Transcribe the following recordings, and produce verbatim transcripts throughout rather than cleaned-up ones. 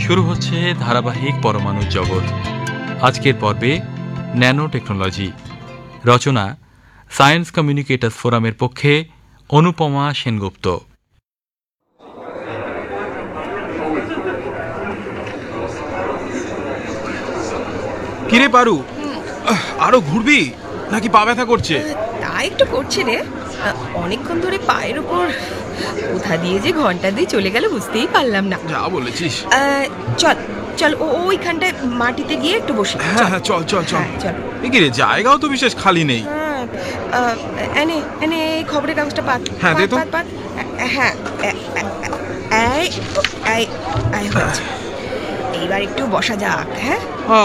শুরু হচ্ছে ধারাবাহিক পরমাণু জগৎ। আজকের পর্বে ন্যানো টেকনোলজি। রচনা সায়েন্স কমিউনিকেটার্স ফোরামের পক্ষে অনুপমা সেনগুপ্ত। কিরে পারু, আরো ঘুরবি নাকি পা ব্যথা করছে? তা একটু করছে রে, অনেকক্ষণ ধরে পায়ের উপর কোথা দিয়ে যে ঘন্টা দিয়ে চলে গেল বুঝতেই পারলাম না। যা বলেছিস। চল চল ওইখানটায় মাটিতে গিয়ে একটু বসি। হ্যাঁ হ্যাঁ চল চল চল চল। কি রে, জায়গাও তো বিশেষ খালি নেই। হ্যাঁ, এনে এনে খবরের কাগজটা পাত। হ্যাঁ দে তো। হ্যাঁ, এই এই এই হয়েছে। এইবার একটু বসা যাক। হ্যাঁ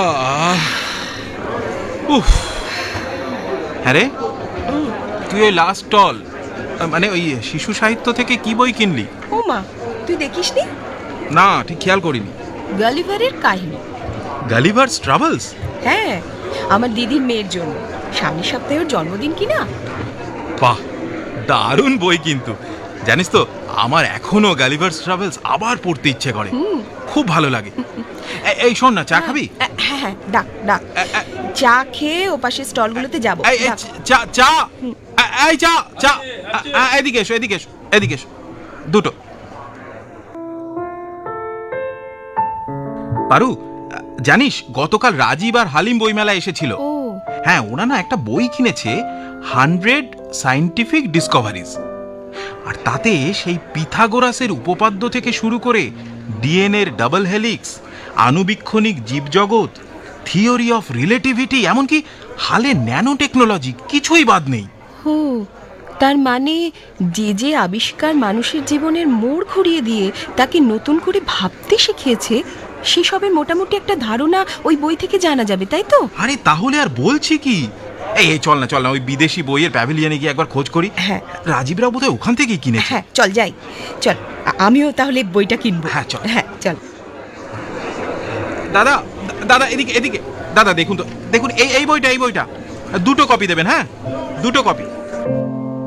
উফ। হ্যাঁ রে, তুই ওই লাস্ট স্টল মানে ওই শিশু সাহিত্য থেকে কি বই কিনলি? ও মা, তুই দেখিসনি? না, ঠিক খেয়াল করিনি। গালিভারের কাহিনী। গালিভারস ট্রাভেলস? হ্যাঁ, আমার দিদির মেয়ের জন্য। সামনের সপ্তাহে ওর জন্মদিন কিনা। বাহ, দারুণ বই। কিন্তু জানিস তো, আমার এখনো গালিভারস ট্রাভেলস আবার পড়তে ইচ্ছে করে, খুব ভালো লাগে। এই শোন না, চা খাবি? হ্যাঁ হ্যাঁ, ডাক ডাক। চা খেয়ে ও পাশে স্টলগুলোতে যাবো। চা চা এই চা চা এদিকে এসো, এদিকে এসো, এদিকে এসো, দুটো। পারু, জানিস গতকাল রাজীব আর হালিম বইমেলা এসেছিল। হ্যাঁ, ওরা না একটা বই কিনেছে, হান্ড্রেড সায়েন্টিফিক ডিসকভারিজ। আর তাতে সেই পিথাগোরাসের উপপাদ্য থেকে শুরু করে ডিএনএর double helix, আণুবীক্ষণিক জীবজগৎ, theory of relativity, এমনকি হালে ন্যানো টেকনোলজি, কিছুই বাদ নেই। ও, তার মানে যে যে আবিষ্কার মানুষের জীবনের মোড় ঘুরিয়ে দিয়ে তাকে নতুন করে ভাবতে শিখিয়েছে, সেসবের মোটামুটি একটা ধারণা ওই বই থেকে জানা যাবে, তাই তো? আরে তাহলে আর বলছি কি, এই চল না চল না ওই বিদেশি বইয়ের প্যাভিলিয়নে গিয়ে একবার খোঁজ করি। হ্যাঁ, রাজীবরাও বোধহয় ওখান থেকেই কিনেছে। হ্যাঁ চল যাই, চল আমিও তাহলে বইটা কিনবো। হ্যাঁ চল। হ্যাঁ চল। দাদা দাদা এদিকে এদিকে, দাদা দেখুন তো, দেখুন এই এই বইটা, এই বইটা দুটো কপি দেবেন। হ্যাঁ, দুটো কপি।